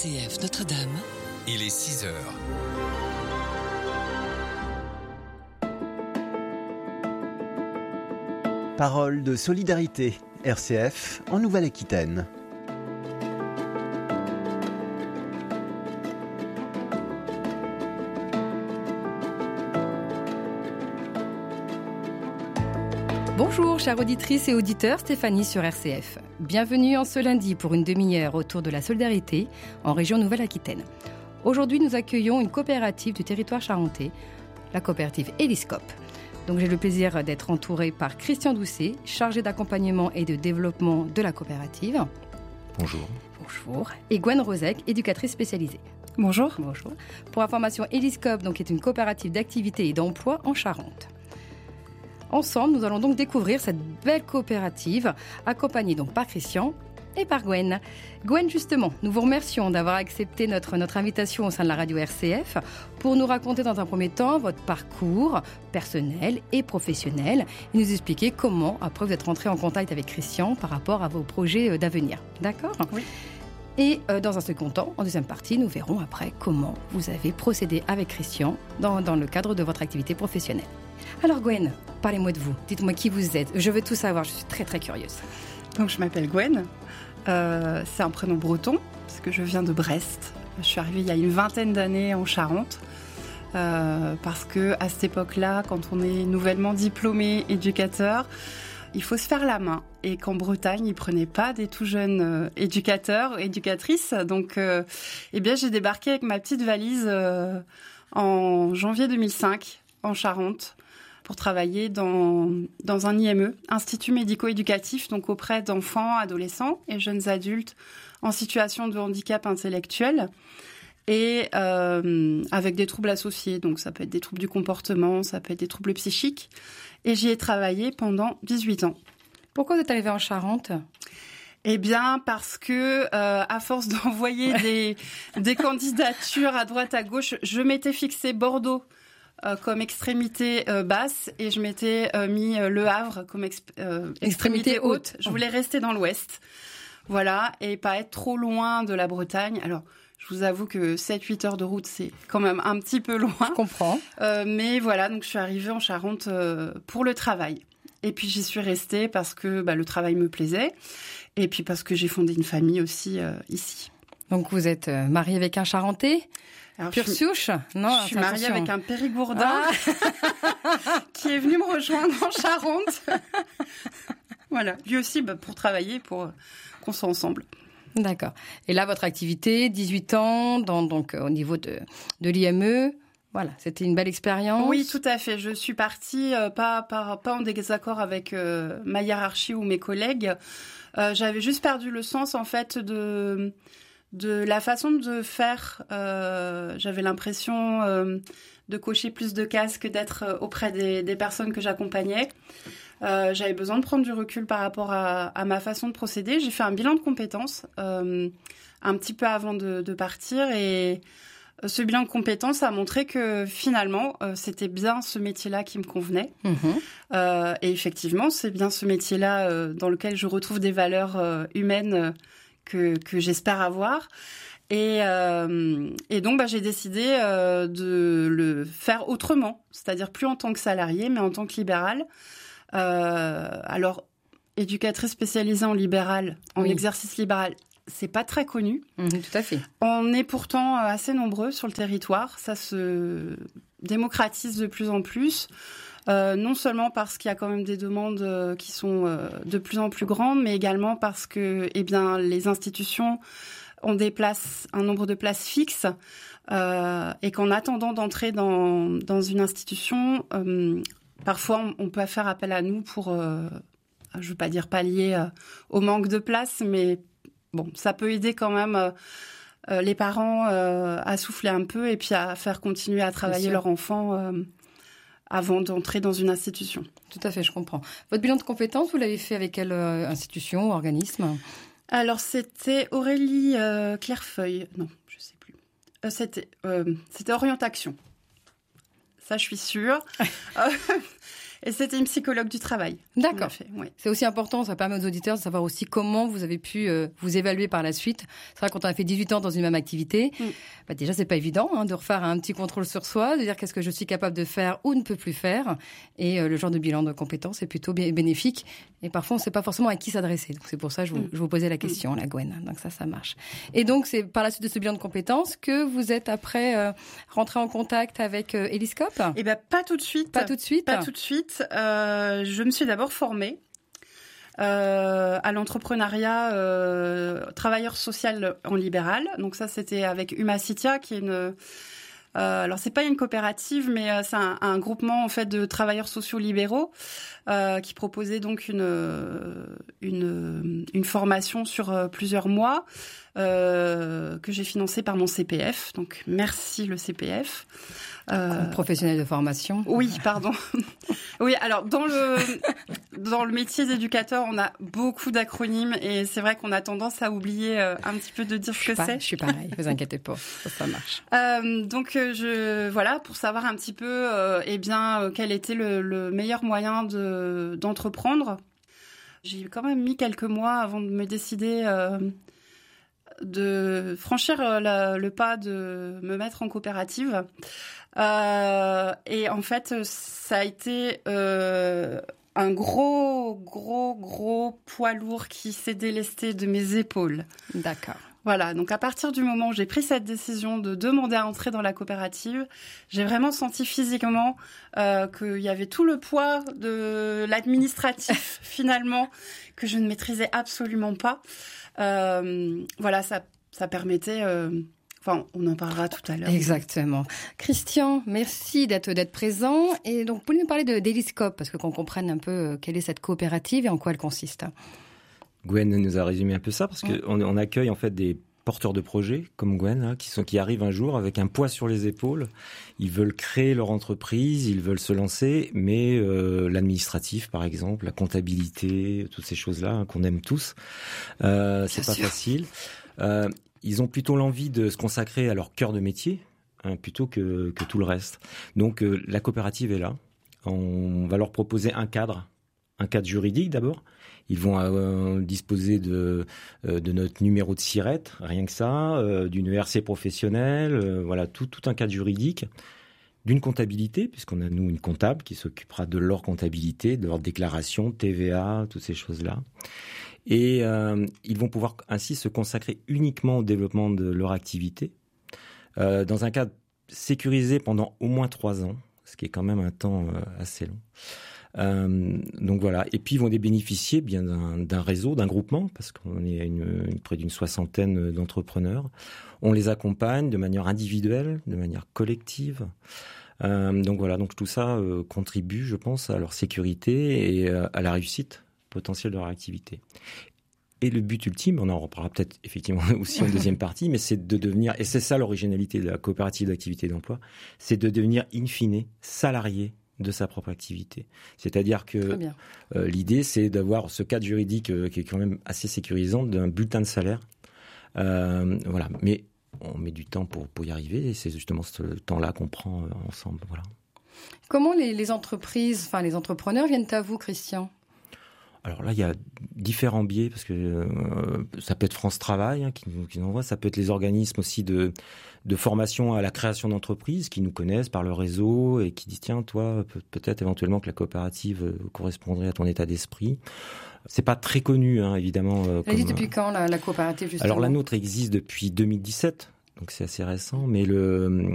RCF Notre-Dame. Il est 6 heures. Parole de solidarité, RCF en Nouvelle-Aquitaine. Bonjour chères auditrices et auditeurs, Stéphanie sur RCF. Bienvenue en ce lundi pour une demi-heure autour de la solidarité en région Nouvelle-Aquitaine. Aujourd'hui, nous accueillons une coopérative du territoire charentais, la coopérative Eliscope. Donc j'ai le plaisir d'être entourée par Christian Doucet, chargé d'accompagnement et de développement de la coopérative. Bonjour. Bonjour. Et Gwen Rozek, éducatrice spécialisée. Bonjour. Bonjour. Pour information, Eliscope donc, est une coopérative d'activité et d'emploi en Charente. Ensemble, nous allons donc découvrir cette belle coopérative, accompagnée donc par Christian et par Gwen. Gwen, justement, nous vous remercions d'avoir accepté notre invitation au sein de la radio RCF pour nous raconter dans un premier temps votre parcours personnel et professionnel et nous expliquer comment, après, vous êtes rentré en contact avec Christian par rapport à vos projets d'avenir. D'accord ? Oui. Et dans un second temps, en deuxième partie, nous verrons après comment vous avez procédé avec Christian dans le cadre de votre activité professionnelle. Alors Gwen, parlez-moi de vous. Dites-moi qui vous êtes. Je veux tout savoir, je suis très très curieuse. Donc je m'appelle Gwen. C'est un prénom breton parce que je viens de Brest. Je suis arrivée il y a une vingtaine d'années en Charente parce que à cette époque-là, quand on est nouvellement diplômé éducateur, il faut se faire la main. Et qu'en Bretagne, ils prenaient pas des tout jeunes éducateurs, éducatrices. Donc, j'ai débarqué avec ma petite valise en janvier 2005 en Charente pour travailler dans un IME, Institut médico-éducatif, donc auprès d'enfants, adolescents et jeunes adultes en situation de handicap intellectuel et avec des troubles associés. Donc ça peut être des troubles du comportement, ça peut être des troubles psychiques. Et j'y ai travaillé pendant 18 ans. Pourquoi vous êtes arrivée en Charente ? Eh bien, parce que à force d'envoyer des candidatures à droite à gauche, je m'étais fixé Bordeaux comme extrémité basse et je m'étais mis Le Havre comme extrémité haute. Je voulais rester dans l'ouest. Voilà, et pas être trop loin de la Bretagne. Alors, je vous avoue que 7-8 heures de route, c'est quand même un petit peu loin. Je comprends. Mais voilà, donc je suis arrivée en Charente pour le travail. Et puis j'y suis restée parce que le travail me plaisait et puis parce que j'ai fondé une famille aussi ici. Donc vous êtes mariée avec un Charentais ? Alors, pure souche ? Non, je suis mariée avec un Périgourdin qui est venu me rejoindre en Charente. Voilà, lui aussi pour travailler, pour qu'on soit ensemble. D'accord. Et là, votre activité, 18 ans, donc au niveau de l'IME, voilà, c'était une belle expérience. Oui, tout à fait. Je suis partie pas en désaccord avec ma hiérarchie ou mes collègues. J'avais juste perdu le sens en fait de la façon de faire. J'avais l'impression de cocher plus de cases que d'être auprès des personnes que j'accompagnais. J'avais besoin de prendre du recul par rapport à ma façon de procéder. J'ai fait un bilan de compétences un petit peu avant de partir et ce bilan de compétences a montré que finalement c'était bien ce métier-là qui me convenait. Et effectivement, c'est bien ce métier-là dans lequel je retrouve des valeurs humaines que j'espère avoir. Et donc j'ai décidé de le faire autrement, c'est-à-dire plus en tant que salarié, mais en tant que libérale. Alors, éducatrice spécialisée en libéral, en exercice libéral, c'est pas très connu. Tout à fait. On est pourtant assez nombreux sur le territoire. Ça se démocratise de plus en plus. Non seulement parce qu'il y a quand même des demandes qui sont de plus en plus grandes, mais également parce que, les institutions ont un nombre de places fixes et qu'en attendant d'entrer dans une institution, parfois on peut faire appel à nous pour, je veux pas dire pallier au manque de place, mais bon, ça peut aider quand même les parents à souffler un peu et puis à faire continuer à travailler leur enfant avant d'entrer dans une institution. Tout à fait, je comprends. Votre bilan de compétences, vous l'avez fait avec quelle institution, organisme ? Alors, c'était Aurélie Clairefeuille. Non, je sais plus. C'était Orientation. Ça, je suis sûre. Et c'était une psychologue du travail. D'accord. Oui. C'est aussi important, ça permet aux auditeurs de savoir aussi comment vous avez pu vous évaluer par la suite. C'est vrai, quand on a fait 18 ans dans une même activité, déjà, c'est pas évident de refaire un petit contrôle sur soi, de dire qu'est-ce que je suis capable de faire ou ne peux plus faire. Et le genre de bilan de compétences est plutôt bénéfique. Et parfois, on ne sait pas forcément à qui s'adresser. Donc, c'est pour ça que je vous posais la question, la Gwen. Donc ça marche. Et donc, c'est par la suite de ce bilan de compétences que vous êtes après rentré en contact avec Eliscope ? Eh ben, pas tout de suite. Pas tout de suite. Pas tout de suite. Je me suis d'abord formée à l'entrepreneuriat travailleur social en libéral. Donc ça, c'était avec Humacitia, qui est une... alors c'est pas une coopérative, mais c'est un groupement en fait de travailleurs sociaux libéraux qui proposait donc une formation sur plusieurs mois que j'ai financée par mon CPF. Donc merci le CPF. Professionnel de formation. Oui, pardon. Oui, alors dans le métier d'éducateur, on a beaucoup d'acronymes et c'est vrai qu'on a tendance à oublier un petit peu de dire ce que c'est. Je suis pareil, vous inquiétez pas, ça marche. Donc voilà, pour savoir un petit peu quel était le meilleur moyen d'entreprendre. J'ai quand même mis quelques mois avant de me décider de franchir le pas de me mettre en coopérative. Et en fait, ça a été un gros poids lourd qui s'est délesté de mes épaules. D'accord. Voilà, donc à partir du moment où j'ai pris cette décision de demander à entrer dans la coopérative, j'ai vraiment senti physiquement qu'il y avait tout le poids de l'administratif finalement que je ne maîtrisais absolument pas. Voilà, ça permettait... on en parlera tout à l'heure. Exactement. Christian, merci d'être présent. Et donc, pouvez nous parler d'Eliscope, parce qu'on comprenne un peu quelle est cette coopérative et en quoi elle consiste. Gwen nous a résumé un peu ça, parce qu'on accueille en fait des porteurs de projets comme Gwen, qui arrivent un jour avec un poids sur les épaules. Ils veulent créer leur entreprise, ils veulent se lancer, mais l'administratif, par exemple, la comptabilité, toutes ces choses-là qu'on aime tous, c'est pas facile. Ils ont plutôt l'envie de se consacrer à leur cœur de métier, plutôt que tout le reste. Donc la coopérative est là. On va leur proposer un cadre juridique d'abord. Ils vont disposer de notre numéro de SIRET, rien que ça, d'une ERC professionnelle, voilà, tout un cadre juridique, d'une comptabilité, puisqu'on a nous une comptable qui s'occupera de leur comptabilité, de leur déclaration, TVA, toutes ces choses-là. Et ils vont pouvoir ainsi se consacrer uniquement au développement de leur activité, dans un cadre sécurisé pendant au moins 3 ans, ce qui est quand même un temps assez long. Donc voilà. Et puis ils vont bénéficier bien d'un réseau, d'un groupement, parce qu'on est près d'une 60aine d'entrepreneurs. On les accompagne de manière individuelle, de manière collective. Donc voilà. Donc tout ça contribue, je pense, à leur sécurité et à la réussite potentielle de leur activité. Et le but ultime, on en reparlera peut-être effectivement aussi en deuxième partie, mais c'est de devenir, et c'est ça l'originalité de la coopérative d'activité d'emploi, c'est de devenir in fine salarié de sa propre activité. C'est-à-dire que l'idée, c'est d'avoir ce cadre juridique qui est quand même assez sécurisant, d'un bulletin de salaire. Voilà. Mais on met du temps pour y arriver, et c'est justement ce temps-là qu'on prend ensemble. Voilà. Comment les entreprises, les entrepreneurs viennent à vous, Christian ? Alors là, il y a différents biais, parce que ça peut être France Travail qui nous envoie, ça peut être les organismes aussi de formation à la création d'entreprises qui nous connaissent par le réseau et qui disent tiens, toi, peut-être éventuellement que la coopérative correspondrait à ton état d'esprit. C'est pas très connu, évidemment. Elle existe depuis quand la coopérative justement ? Alors la nôtre existe depuis 2017. Donc c'est assez récent, mais